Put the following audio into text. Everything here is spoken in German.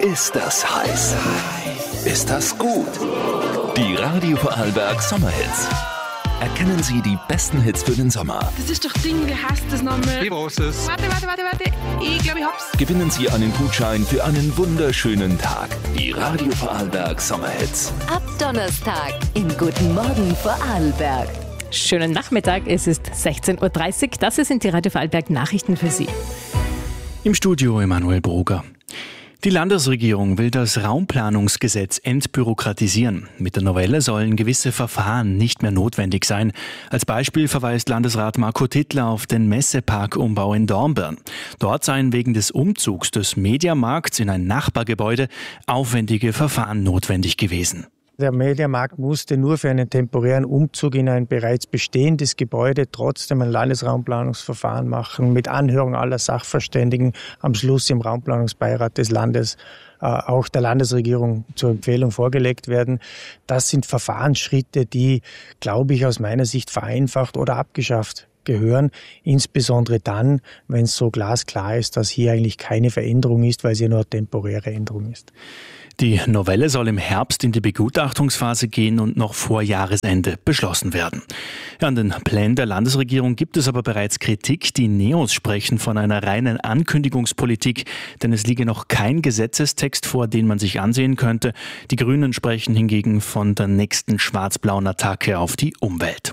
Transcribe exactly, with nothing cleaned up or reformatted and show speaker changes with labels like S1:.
S1: Ist das heiß? Ist das gut? Die Radio Vorarlberg Sommerhits. Erkennen Sie die besten Hits für den Sommer.
S2: Das ist doch Ding, wie heißt das nochmal?
S3: Wie was ist?
S2: Warte, warte, warte, warte. Ich glaube, ich hab's.
S1: Gewinnen Sie einen Gutschein für einen wunderschönen Tag. Die Radio Vorarlberg Sommerhits.
S4: Ab Donnerstag im Guten Morgen Vorarlberg.
S5: Schönen Nachmittag, es ist sechzehn Uhr dreißig. Das sind die Radio Vorarlberg Nachrichten für Sie.
S6: Im Studio Emanuel Broger. Die Landesregierung will das Raumplanungsgesetz entbürokratisieren. Mit der Novelle sollen gewisse Verfahren nicht mehr notwendig sein. Als Beispiel verweist Landesrat Marco Tittler auf den Messeparkumbau in Dornbirn. Dort seien wegen des Umzugs des Mediamarkts in ein Nachbargebäude aufwendige Verfahren notwendig gewesen.
S7: Der Mediamarkt musste nur für einen temporären Umzug in ein bereits bestehendes Gebäude trotzdem ein Landesraumplanungsverfahren machen, mit Anhörung aller Sachverständigen, am Schluss im Raumplanungsbeirat des Landes äh, auch der Landesregierung zur Empfehlung vorgelegt werden. Das sind Verfahrensschritte, die, glaube ich, aus meiner Sicht vereinfacht oder abgeschafft gehören, insbesondere dann, wenn es so glasklar ist, dass hier eigentlich keine Veränderung ist, weil sie nur eine temporäre Änderung ist.
S6: Die Novelle soll im Herbst in die Begutachtungsphase gehen und noch vor Jahresende beschlossen werden. An den Plänen der Landesregierung gibt es aber bereits Kritik. Die Neos sprechen von einer reinen Ankündigungspolitik, denn es liege noch kein Gesetzestext vor, den man sich ansehen könnte. Die Grünen sprechen hingegen von der nächsten schwarz-blauen Attacke auf die Umwelt.